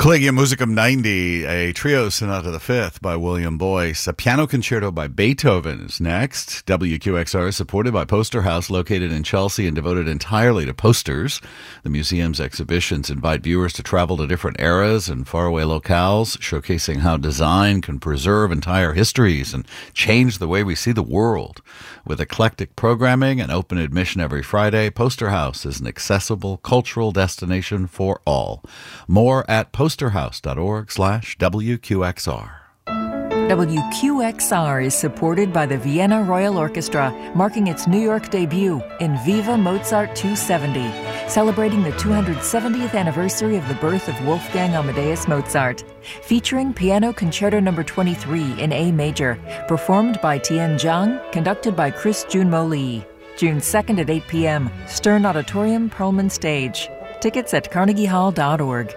Collegium Musicum 90, a trio sonata the fifth by William Boyce. A piano concerto by Beethoven is next. WQXR is supported by Poster House, located in Chelsea and devoted entirely to posters. The museum's exhibitions invite viewers to travel to different eras and faraway locales, showcasing how design can preserve entire histories and change the way we see the world. With eclectic programming and open admission every Friday, Poster House is an accessible cultural destination for all. More at posterhouse.org/WQXR. WQXR is supported by the Vienna Royal Orchestra, marking its New York debut in Viva Mozart 270, celebrating the 270th anniversary of the birth of Wolfgang Amadeus Mozart. Featuring Piano Concerto No. 23 in A major, performed by Tian Zhang, conducted by Chris Junmo Lee. June 2nd at 8 p.m., Stern Auditorium, Perlman Stage. Tickets at carnegiehall.org.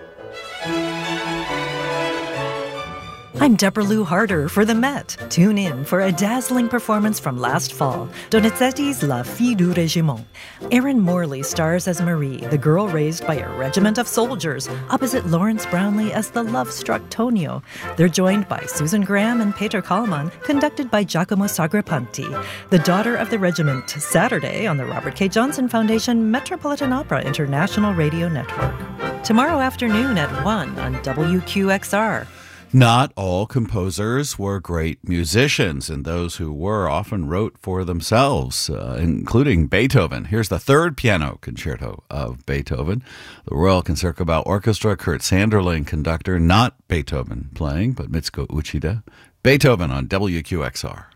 I'm Deborah Lou Harder for the Met. Tune in for a dazzling performance from last fall, Donizetti's La Fille du Régiment. Erin Morley stars as Marie, the girl raised by a regiment of soldiers, opposite Lawrence Brownlee as the love-struck Tonio. They're joined by Susan Graham and Peter Kallman, conducted by Giacomo Sagrapanti. The Daughter of the Regiment, Saturday on the Robert K. Johnson Foundation Metropolitan Opera International Radio Network. Tomorrow afternoon at 1 on WQXR. Not all composers were great musicians, and those who were often wrote for themselves, including Beethoven. Here's the third piano concerto of Beethoven. The Royal Concertgebouw Orchestra, Kurt Sanderling, conductor, not Beethoven playing, but Mitsuko Uchida. Beethoven on WQXR.